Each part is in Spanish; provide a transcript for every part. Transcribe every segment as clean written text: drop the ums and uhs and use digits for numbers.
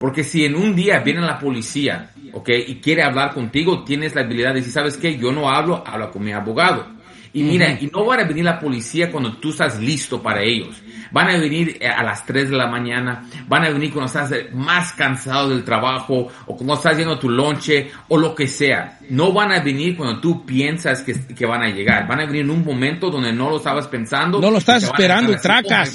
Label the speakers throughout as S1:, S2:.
S1: Porque si en un día viene la policía, okay, y quiere hablar contigo, tienes la habilidad de decir, ¿sabes qué? Yo no hablo, habla con mi abogado. Y mira, y no van a venir la policía cuando tú estás listo para ellos. Van a venir a las 3 de la mañana, van a venir cuando estás más cansado del trabajo, o cuando estás yendo a tu lonche, o lo que sea. No van a venir cuando tú piensas que van a llegar. Van a venir en un momento donde no lo estabas pensando.
S2: No lo estás esperando y tracas.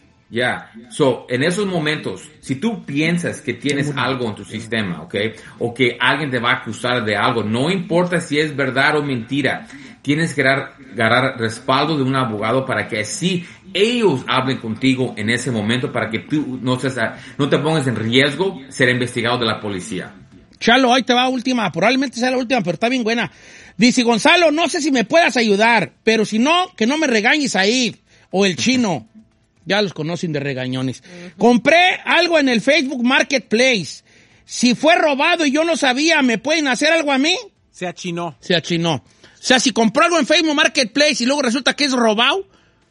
S1: Ya, so, en esos momentos, si tú piensas que tienes algo en tu sistema, ¿ok? O que alguien te va a acusar de algo, no importa si es verdad o mentira, tienes que agarrar respaldo de un abogado para que así ellos hablen contigo en ese momento para que tú no te pongas en riesgo ser investigado de la policía.
S2: Chalo, ahí te va última, probablemente sea la última, pero está bien buena. Dice, Gonzalo, no sé si me puedas ayudar, pero si no, que no me regañes ahí, o el chino. Ya los conocen de regañones. Compré algo en el Facebook Marketplace. Si fue robado y yo no sabía, ¿me pueden hacer algo a mí?
S3: Se achinó.
S2: O sea, si compró algo en Facebook Marketplace y luego resulta que es robado,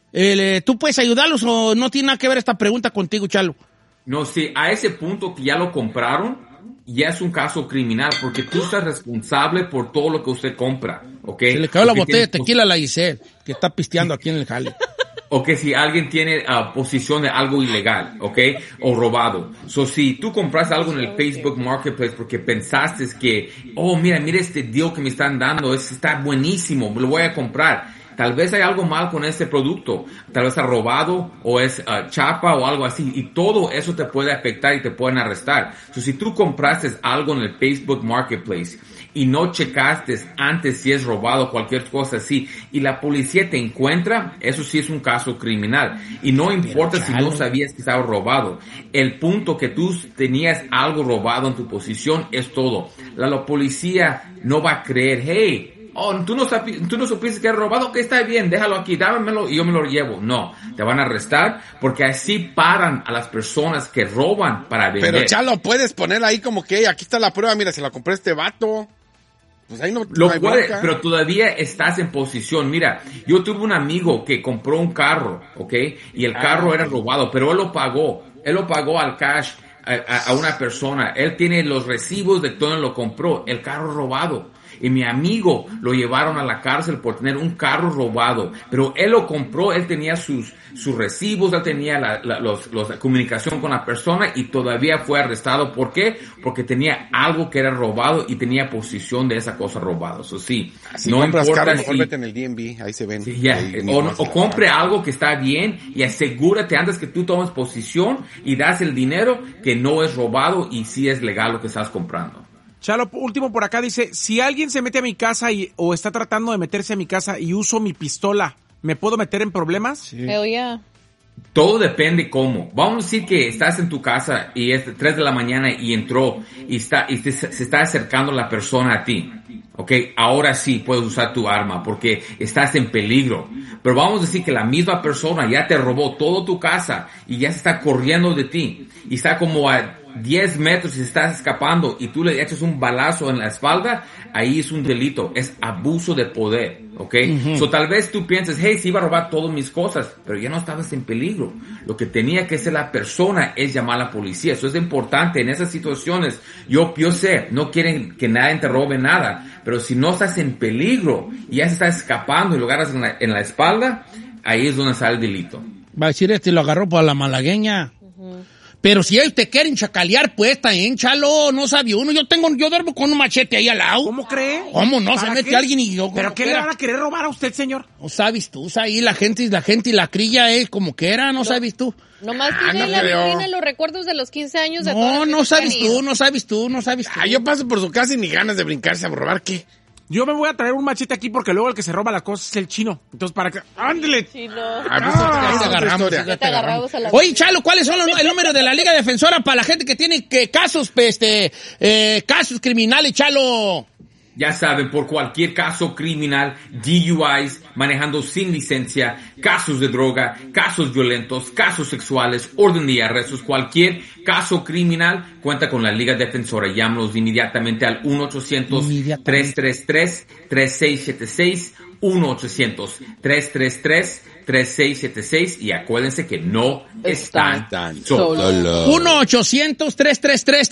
S2: ¿tú puedes ayudarlos o no tiene nada que ver esta pregunta contigo, Chalo?
S1: No, sí, a ese punto que ya lo compraron, ya es un caso criminal porque tú estás responsable por todo lo que usted compra, ¿ok?
S2: Se le cayó la botella de tequila a la Giselle, que está pisteando aquí en el jale.
S1: O que si alguien tiene posición de algo ilegal, ¿ok? O robado. So, si tú compras algo en el Facebook Marketplace porque pensaste que, oh, mira este deal que me están dando, está buenísimo, lo voy a comprar. Tal vez hay algo mal con ese producto. Tal vez está robado o es chapa o algo así. Y todo eso te puede afectar y te pueden arrestar. So, si tú compraste algo en el Facebook Marketplace y no checaste antes si es robado o cualquier cosa así, y la policía te encuentra, eso sí es un caso criminal. Y no importa si no sabías que estaba robado. El punto que tú tenías algo robado en tu posición es todo. La policía no va a creer, hey, tú no supiste que era robado, que está bien, déjalo aquí, dámelo y yo me lo llevo. No, te van a arrestar porque así paran a las personas que roban para vender.
S4: Pero Chalo, puedes poner ahí como que aquí está la prueba, mira, se la compré a este vato. Pues ahí no
S1: lo
S4: hay
S1: puede,
S4: bronca.
S1: pero todavía estás en posición. Mira, yo tuve un amigo que compró un carro, ¿ok? Y el carro era robado, pero él lo pagó al cash a una persona. Él tiene los recibos de todo lo compró, el carro robado. Y mi amigo lo llevaron a la cárcel por tener un carro robado. Pero él lo compró, él tenía sus recibos, él tenía la comunicación con la persona y todavía fue arrestado. ¿Por qué? Porque tenía algo que era robado y tenía posesión de esa cosa robada. Eso sí,
S4: si
S1: no
S4: compras
S1: importa
S4: carro, mejor
S1: si...
S4: vete en el DMV, ahí se ven.
S1: Sí, o compre algo que está bien y asegúrate antes que tú tomes posición y das el dinero que no es robado y sí es legal lo que estás comprando.
S3: Chalo, último por acá, dice, si alguien se mete a mi casa o está tratando de meterse a mi casa y uso mi pistola, ¿me puedo meter en problemas?
S5: Sí. Hell yeah.
S1: Todo depende cómo. Vamos a decir que estás en tu casa y es 3 de la mañana y entró y se está acercando la persona a ti. Ok, ahora sí puedes usar tu arma porque estás en peligro. Pero vamos a decir que la misma persona ya te robó toda tu casa y ya se está corriendo de ti y está como a 10 metros y se está escapando y tú le echas un balazo en la espalda, ahí es un delito, es abuso de poder, ¿ok? So tal vez tú pienses, hey, sí iba a robar todas mis cosas, pero ya no estabas en peligro. Lo que tenía que hacer la persona es llamar a la policía. Eso es importante en esas situaciones. Yo sé, no quieren que nadie te robe nada, pero si no estás en peligro y ya se está escapando y lo agarras en la espalda, ahí es donde sale el delito.
S2: Va a decir lo agarró para la malagueña. Pero si ellos te quieren chacalear, pues, también, Chalo, no sabe uno. Yo duermo con un machete ahí al lado.
S3: ¿Cómo cree?
S2: ¿Cómo no? Se mete alguien y yo...
S3: ¿Pero qué le van a querer robar a usted, señor?
S2: No sabes tú, ahí la gente y la crilla es como que era, no sabes tú.
S5: Nomás tiene la vitrina los recuerdos de los 15 años de todas
S2: No sabes tú.
S4: Yo paso por su casa y ni ganas de brincarse a robar, ¿qué?
S3: Yo me voy a traer un machete aquí porque luego el que se roba la cosa es el chino. Entonces, para que... ¡Ándele!
S5: Chino.
S2: Te agarramos. Oye, Chalo, ¿cuáles son el número de la Liga Defensora para la gente que tiene casos criminales, Chalo?
S1: Ya saben, por cualquier caso criminal, DUIs, manejando sin licencia, casos de droga, casos violentos, casos sexuales, orden de arrestos, cualquier caso criminal, cuenta con la Liga Defensora. Llámanos inmediatamente al 1-800-333-3676, 1-800-333-3676. 809-377-3676 y acuérdense que no están
S5: Están
S1: solos.
S5: solos.
S2: 1-800-333